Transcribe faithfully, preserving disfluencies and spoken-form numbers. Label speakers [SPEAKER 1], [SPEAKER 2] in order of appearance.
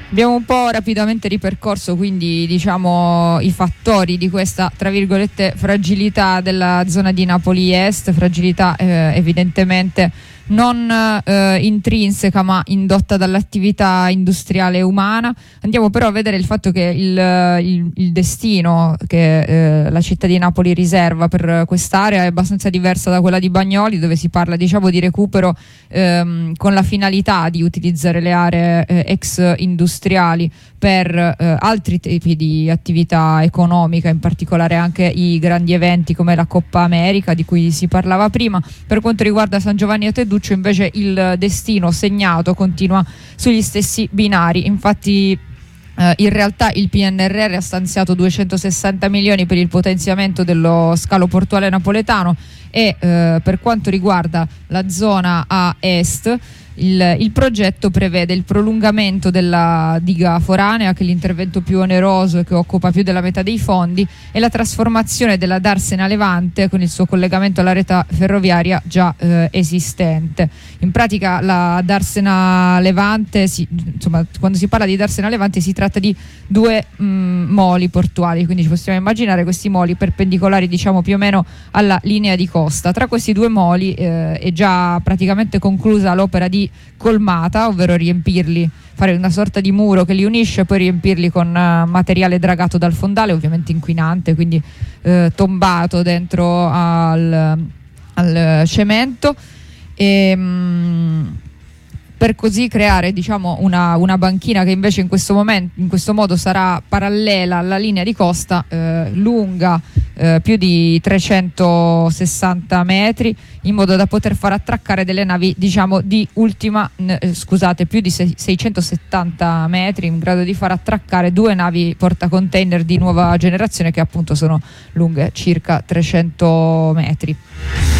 [SPEAKER 1] Abbiamo un po' rapidamente ripercorso quindi diciamo i fattori di questa tra virgolette fragilità della zona di Napoli Est, fragilità eh, evidentemente non eh, intrinseca ma indotta dall'attività industriale umana. Andiamo però a vedere il fatto che il, il, il destino che eh, la città di Napoli riserva per quest'area è abbastanza diversa da quella di Bagnoli, dove si parla diciamo di recupero ehm, con la finalità di utilizzare le aree eh, ex industriali per eh, altri tipi di attività economica, in particolare anche i grandi eventi come la Coppa America di cui si parlava prima. Per quanto riguarda San Giovanni a Teduccio invece il destino segnato continua sugli stessi binari. Infatti Uh, in realtà il P N R R ha stanziato duecentosessanta milioni per il potenziamento dello scalo portuale napoletano e uh, per quanto riguarda la zona a est il, il progetto prevede il prolungamento della diga foranea, che è l'intervento più oneroso e che occupa più della metà dei fondi, e la trasformazione della Darsena Levante con il suo collegamento alla rete ferroviaria già uh, esistente. In pratica la Darsena Levante, si, insomma, quando si parla di Darsena Levante si tratta di due mh, moli portuali, quindi ci possiamo immaginare questi moli perpendicolari diciamo più o meno alla linea di costa. Tra questi due moli eh, è già praticamente conclusa l'opera di colmata, ovvero riempirli, fare una sorta di muro che li unisce, poi riempirli con uh, materiale dragato dal fondale, ovviamente inquinante, quindi eh, tombato dentro al, al cemento, e mh, per così creare diciamo una, una banchina che invece in questo momento, in questo modo sarà parallela alla linea di costa, eh, lunga eh, più di trecentosessanta metri, in modo da poter far attraccare delle navi diciamo di ultima eh, scusate più di seicentosettanta metri, in grado di far attraccare due navi portacontainer di nuova generazione che appunto sono lunghe circa trecento metri.